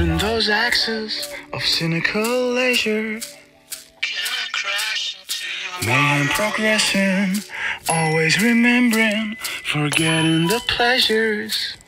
Between those axes of cynical leisure, mayhem progressing, always remembering, forgetting the pleasures.